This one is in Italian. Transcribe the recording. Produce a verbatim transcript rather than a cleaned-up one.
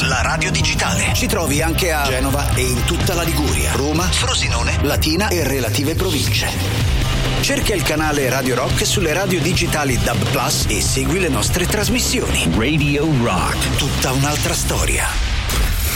la radio digitale. Ci trovi anche a Genova e in tutta la Liguria, Roma, Frosinone, Latina e relative province. Cerca il canale Radio Rock sulle radio digitali D A B Plus e segui le nostre trasmissioni. Radio Rock, tutta un'altra storia.